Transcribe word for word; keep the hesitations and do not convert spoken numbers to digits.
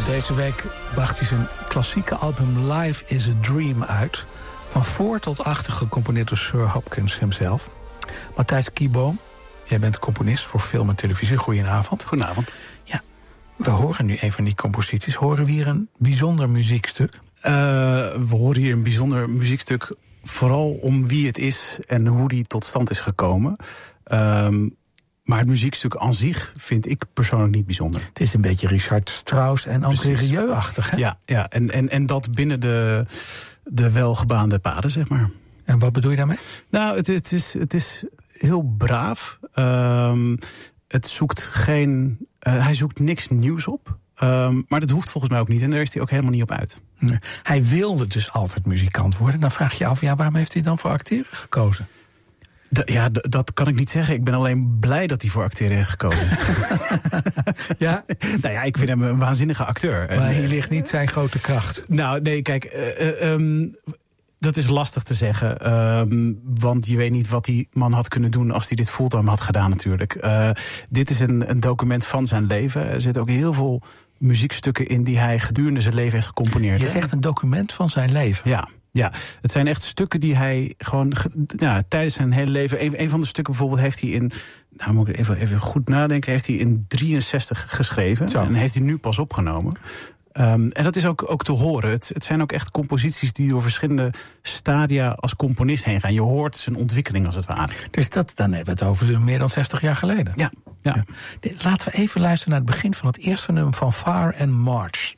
Deze week bracht hij zijn klassieke album Life is a Dream uit. Van voor tot achter gecomponeerd door Sir Hopkins hemzelf. Matthijs Kieboom, jij bent componist voor film en televisie. Goedenavond. Goedenavond. Ja, we horen nu een van die composities. Horen we hier een bijzonder muziekstuk? Uh, we horen hier een bijzonder muziekstuk, vooral om wie het is en hoe die tot stand is gekomen. Um, Maar het muziekstuk aan zich vind ik persoonlijk niet bijzonder. Het is een beetje Richard Strauss en André Rieu-achtig, hè? Ja, ja. En, en, en dat binnen de, de welgebaande paden, zeg maar. En wat bedoel je daarmee? Nou, het, het, is, het is heel braaf. Um, het zoekt geen... Uh, hij zoekt niks nieuws op. Um, maar dat hoeft volgens mij ook niet. En daar is hij ook helemaal niet op uit. Nee. Hij wilde dus altijd muzikant worden. Dan vraag je je af, ja, waarom heeft hij dan voor acteren gekozen? D- ja, d- dat kan ik niet zeggen. Ik ben alleen blij dat hij voor acteren heeft gekozen. Ja? Nou ja, ik vind hem een waanzinnige acteur. Maar hier ligt niet zijn grote kracht. Nou, nee, kijk... Uh, uh, um, dat is lastig te zeggen. Um, want je weet niet wat die man had kunnen doen als hij dit fulltime had gedaan natuurlijk. Uh, dit is een, een document van zijn leven. Er zitten ook heel veel muziekstukken in die hij gedurende zijn leven heeft gecomponeerd. Je hè? zegt een document van zijn leven? Ja. Ja, het zijn echt stukken die hij gewoon ja, tijdens zijn hele leven... Een, een van de stukken bijvoorbeeld heeft hij in... Nou, moet ik even, even goed nadenken. Heeft hij in drieënzestig geschreven. Zo. En heeft hij nu pas opgenomen. Um, en dat is ook, ook te horen. Het, het zijn ook echt composities die door verschillende stadia als componist heen gaan. Je hoort zijn ontwikkeling als het ware. Dus dat, dan hebben we het over meer dan zestig jaar geleden. Ja. Ja. Ja. Laten we even luisteren naar het begin van het eerste nummer van Far and March.